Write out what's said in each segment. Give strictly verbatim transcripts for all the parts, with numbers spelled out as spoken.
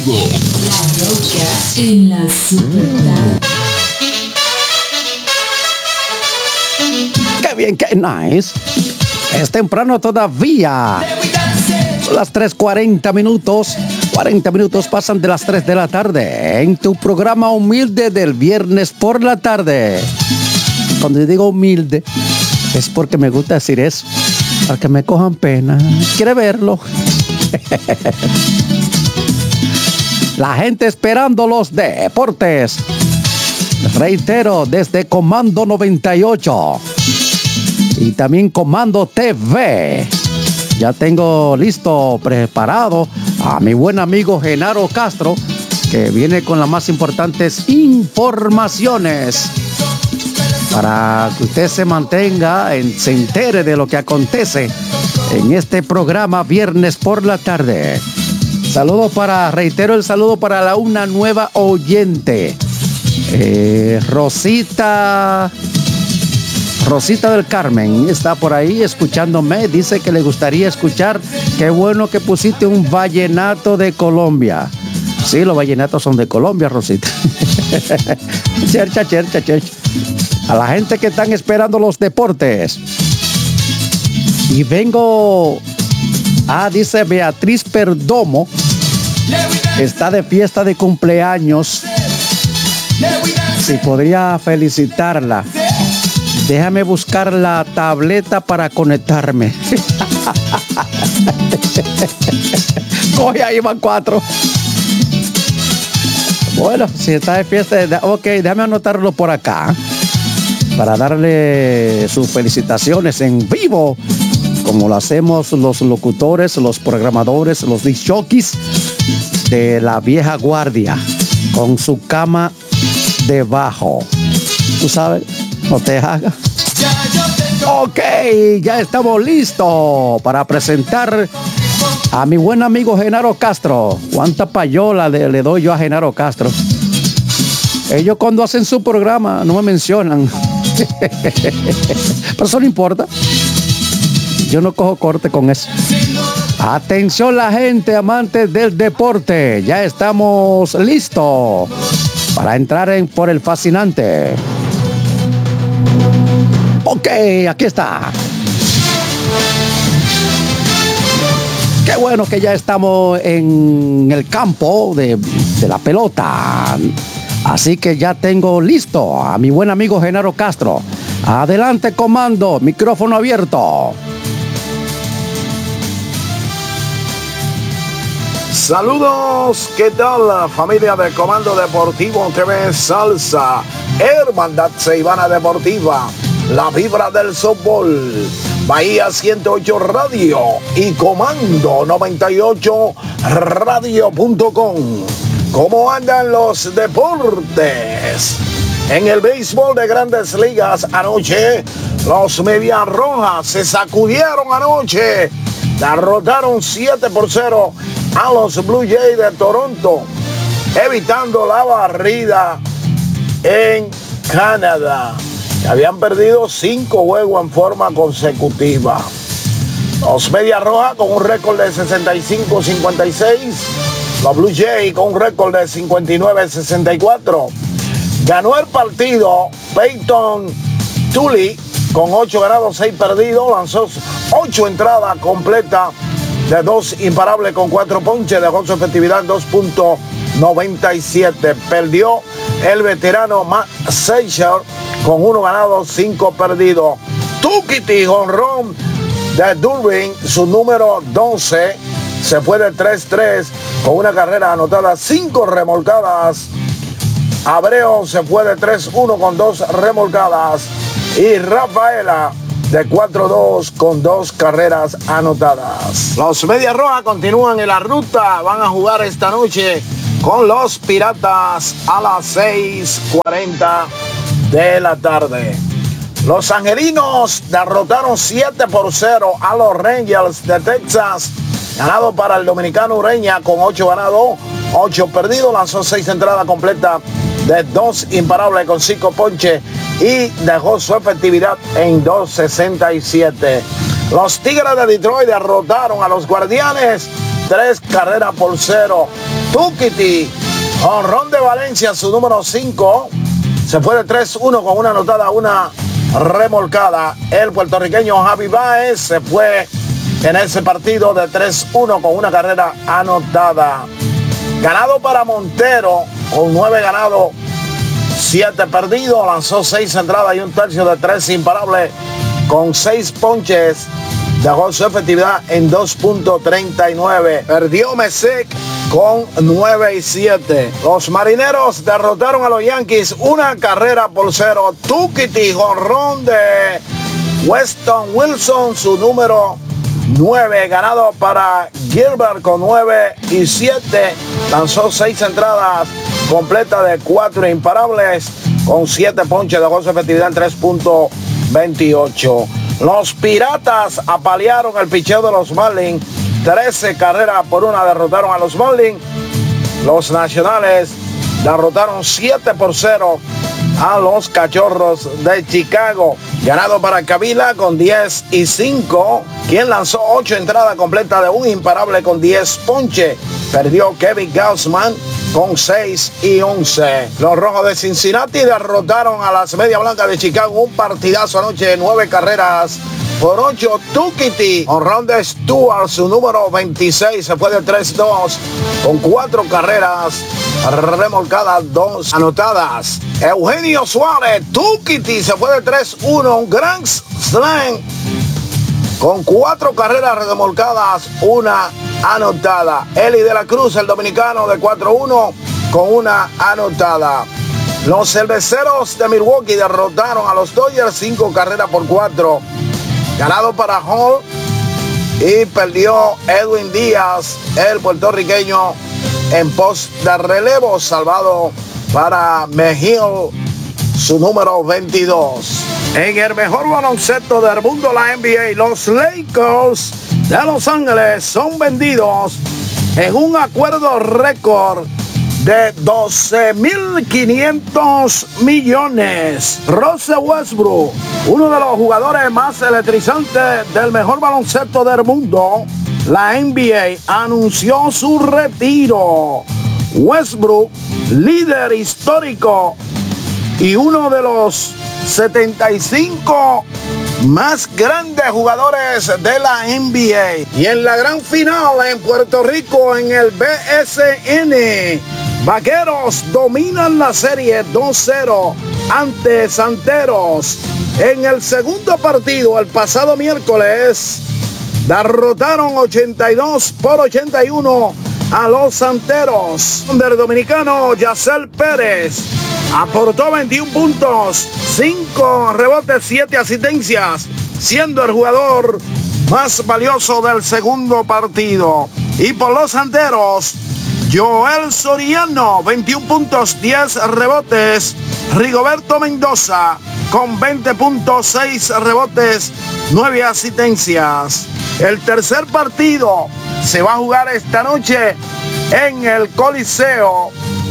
La Roca en la Super. Qué bien, qué nice. Es temprano todavía. Son las tres cuarenta minutos. cuarenta minutos pasan de las tres de la tarde en tu programa humilde del viernes por la tarde. Cuando yo digo humilde es porque me gusta decir eso, para que me cojan pena. ¿Quiere verlo? La gente esperando los deportes. Reitero, desde Comando noventa y ocho y también Comando T V. Ya tengo listo, preparado a mi buen amigo Genaro Castro, que viene con las más importantes informaciones para que usted se mantenga, en, se entere de lo que acontece en este programa viernes por la tarde. Saludo para, reitero el saludo para la una nueva oyente, eh, Rosita, Rosita del Carmen, está por ahí escuchándome, dice que le gustaría escuchar, qué bueno que pusiste un vallenato de Colombia. Sí, los vallenatos son de Colombia, Rosita. Chercha, chercha, chercha. A la gente que están esperando los deportes. Y vengo... Ah, dice Beatriz Perdomo, está de fiesta de cumpleaños. Si podría felicitarla. Déjame buscar la tableta para conectarme. Coge, ahí van cuatro. Bueno, si está de fiesta, ok, déjame anotarlo por acá para darle sus felicitaciones en vivo, como lo hacemos los locutores, los programadores, los disc jockeys de la vieja guardia, con su cama debajo. ¿Tú sabes? No te hagas. Ok, ya estamos listos para presentar a mi buen amigo Genaro Castro. ¿Cuánta payola le, le doy yo a Genaro Castro? Ellos cuando hacen su programa no me mencionan. Pero eso no importa. Yo no cojo corte con eso. Atención la gente, amantes del deporte. Ya estamos listos para entrar en por el fascinante. Ok, aquí está. Qué bueno que ya estamos en el campo de, de la pelota. Así que ya tengo listo a mi buen amigo Genaro Castro. Adelante, comando, micrófono abierto. Saludos, ¿qué tal la familia de Comando Deportivo T V Salsa, Hermandad Ceibana Deportiva, la vibra del softball, Bahía ciento ocho Radio y Comando noventa y ocho radio punto com? ¿Cómo andan los deportes? En el béisbol de Grandes Ligas anoche, los Medias Rojas se sacudieron anoche, derrotaron siete por cero a los Blue Jays de Toronto, evitando la barrida en Canadá. Habían perdido cinco juegos en forma consecutiva. Los Medias Rojas con un récord de sesenta y cinco cincuenta y seis. Los Blue Jays con un récord de cincuenta y nueve sesenta y cuatro. Ganó el partido Peyton Tully con ocho ganados, seis perdidos. Lanzó ocho entradas completas de dos imparables con cuatro ponches. Dejó su efectividad dos punto noventa y siete. Perdió el veterano Matt Seicher con uno ganado, cinco perdidos. Tukiti jonrón de Durbin, su número doce, se fue de tres tres con una carrera anotada, cinco remolcadas. Abreu se fue de tres uno con dos remolcadas. Y Rafaela de cuatro dos con dos carreras anotadas. Los Medias Rojas continúan en la ruta, van a jugar esta noche con los Piratas a las seis cuarenta de la tarde. Los Angelinos derrotaron siete por cero a los Rangers de Texas, ganado para el dominicano Ureña con ocho ganados, ocho perdidos. Lanzó seis entradas completas de dos imparables con cinco ponches y dejó su efectividad en dos sesenta y siete. Los Tigres de Detroit derrotaron a los Guardianes tres carreras por cero Tukiti, jonrón de Valencia, su número cinco. Se fue de tres uno con una anotada, una remolcada. El puertorriqueño Javi Baez se fue en ese partido de tres uno con una carrera anotada. Ganado para Montero, con nueve ganados, siete perdidos. Lanzó seis entradas y un tercio de tres imparables, con seis ponches. Dejó su efectividad en dos punto treinta y nueve. Perdió Mesek con nueve y siete. Los Marineros derrotaron a los Yankees una carrera por cero. Tukiti, jonrón de Weston Wilson, su número nueve. Ganado para Gilbert con nueve y siete. Lanzó seis entradas, completa de cuatro imparables, con siete ponches. Dejó su efectividad en tres punto veintiocho. Los Piratas apalearon el picheo de los Marlins. trece carreras por una derrotaron a los Marlins. Los Nacionales derrotaron siete por cero a los Cachorros de Chicago. Ganado para Kabila con diez y cinco, quien lanzó ocho entradas completas de un imparable con diez ponches. Perdió Kevin Gausman con seis y once. Los Rojos de Cincinnati derrotaron a las Medias Blancas de Chicago. Un partidazo anoche de nueve carreras por ocho. Tukiti, jonrón de Stewart, su número veintiséis, se fue de tres dos con cuatro carreras remolcadas, dos anotadas. Eugenio Suárez, Tukiti, se fue de tres uno, un grand slam con cuatro carreras remolcadas, una anotada. Eli de la Cruz, el dominicano, de cuatro uno con una anotada. Los Cerveceros de Milwaukee derrotaron a los Dodgers cinco carreras por cuatro. Ganado para Hall y perdió Edwin Díaz, el puertorriqueño, en pos de relevo. Salvado para Mejil, su número veintidós. En el mejor baloncesto del mundo, la N B A, los Lakers de Los Ángeles son vendidos en un acuerdo récord de doce mil quinientos millones. Russell Westbrook, uno de los jugadores más electrizantes del mejor baloncesto del mundo, la N B A anunció su retiro. Westbrook, líder histórico y uno de los setenta y cinco más grandes jugadores de la N B A. Y en la gran final en Puerto Rico, en el B S N, Vaqueros dominan la serie dos cero ante Santeros. En el segundo partido, el pasado miércoles, derrotaron ochenta y dos por ochenta y uno a los Santeros. El dominicano Yacel Pérez aportó veintiún puntos, cinco rebotes, siete asistencias, siendo el jugador más valioso del segundo partido. Y por los Santeros, Joel Soriano, veintiún puntos, diez rebotes. Rigoberto Mendoza con veinte puntos, seis rebotes, nueve asistencias. El tercer partido se va a jugar esta noche en el Coliseo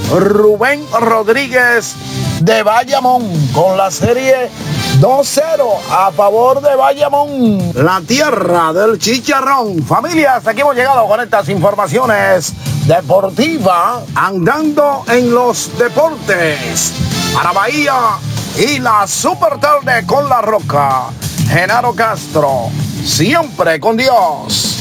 Rubén Rodríguez de Bayamón, con la serie dos cero a favor de Bayamón, la tierra del chicharrón. Familia, hasta aquí hemos llegado con estas informaciones deportivas, andando en los deportes. Para Bahía y la super tarde con La Roca, Genaro Castro, siempre con Dios.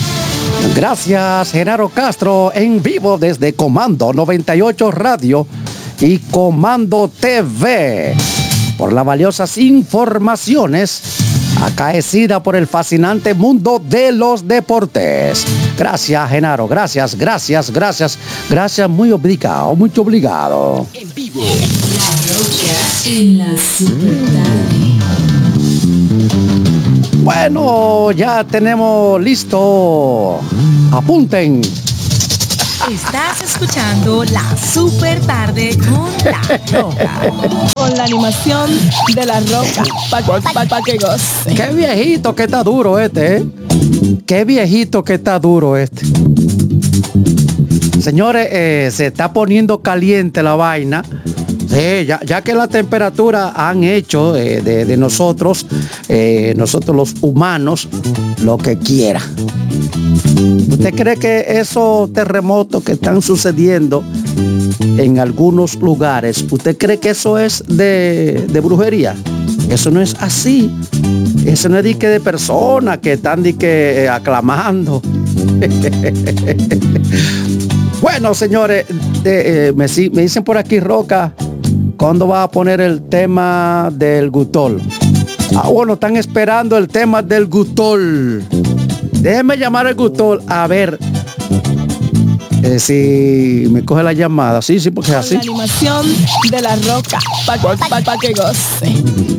Gracias, Genaro Castro, en vivo desde Comando noventa y ocho Radio y Comando T V, por las valiosas informaciones acaecidas por el fascinante mundo de los deportes. Gracias, Genaro, gracias, gracias, gracias, gracias, muy obligado, mucho obligado. En vivo. La Roca en la super tarde. Bueno, ya tenemos listo. Apunten. Estás escuchando La Super Tarde con La Roca. Con la animación de La Roca. Pa, pa, pa, pa que goce. Qué viejito que está duro este, ¿eh? Qué viejito que está duro este. Señores, eh, se está poniendo caliente la vaina. Sí, ya, ya que la temperatura han hecho eh, de, de nosotros, eh, nosotros los humanos, lo que quiera. ¿Usted cree que esos terremotos que están sucediendo en algunos lugares, usted cree que eso es de, de brujería? Eso no es así. Eso no es de que de personas que están de que eh, aclamando. Bueno, señores, de, eh, me, me dicen por aquí, Roca, ¿cuándo va a poner el tema del Gutol? Ah, bueno, están esperando el tema del Gutol. Déjenme llamar al Gutol a ver eh, si me coge la llamada. Sí, sí, porque es así. La animación de La Roca, para pa, pa, pa que goce.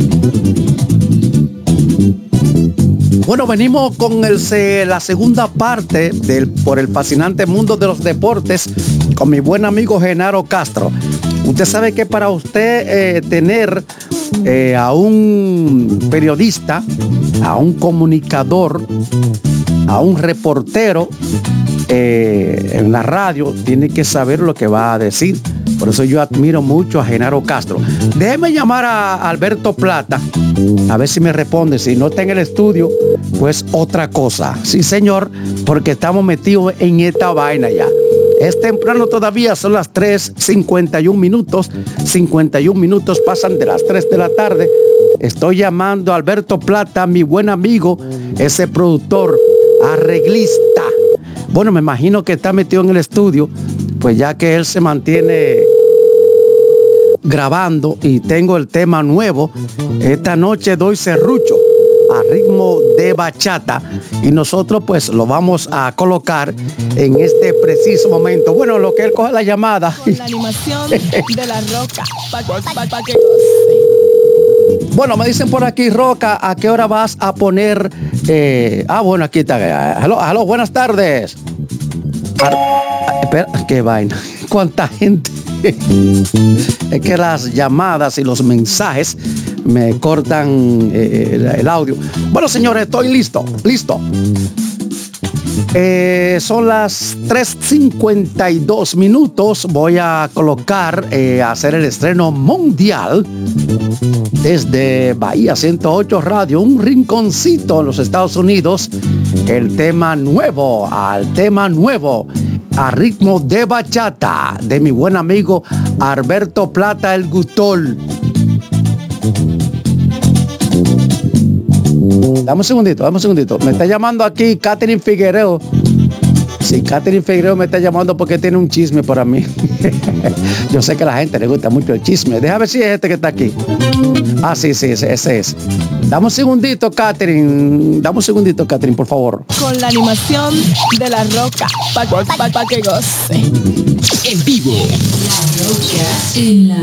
Bueno, venimos con el, la segunda parte del por el fascinante mundo de los deportes con mi buen amigo Genaro Castro. Usted sabe que para usted eh, tener eh, a un periodista, a un comunicador, a un reportero eh, en la radio, tiene que saber lo que va a decir. Por eso yo admiro mucho a Genaro Castro. Déjeme llamar a Alberto Plata, a ver si me responde. Si no está en el estudio, pues otra cosa. Sí, señor, porque estamos metidos en esta vaina ya. Es temprano todavía, son las tres cincuenta y un minutos. cincuenta y un minutos pasan de las tres de la tarde. Estoy llamando a Alberto Plata, mi buen amigo, ese productor, arreglista. Bueno, me imagino que está metido en el estudio, pues ya que él se mantiene grabando y tengo el tema nuevo. Esta noche doy serrucho a ritmo de bachata y nosotros pues lo vamos a colocar en este preciso momento. Bueno, lo que él coge la llamada. Con la animación de La Roca, para pa, pa, pa que goce. Bueno, me dicen por aquí, Roca, ¿a qué hora vas a poner? Eh, ah, bueno, aquí está. Aló, aló, buenas tardes. Ar Espera, qué vaina. ¿Cuánta gente? Es que las llamadas y los mensajes me cortan eh, el audio. Bueno, señores, estoy listo, listo. Eh, son las tres cincuenta y dos minutos. Voy a colocar, eh, a hacer el estreno mundial desde Bahía ciento ocho Radio, un rinconcito en los Estados Unidos. El tema nuevo, al tema nuevo, a ritmo de bachata, de mi buen amigo Alberto Plata, el Gutol. Dame un segundito, dame un segundito. Me está llamando aquí Catherine Figuereo. Sí, Catherine Figuereo me está llamando porque tiene un chisme para mí. Yo sé que a la gente le gusta mucho el chisme. Déjame ver si es este que está aquí. Ah, sí, sí, ese, ese es. Dame un segundito, Catherine. Dame un segundito, Catherine, por favor. Con la animación de La Roca, para pa, pa, pa que goce. En vivo. La Roca en la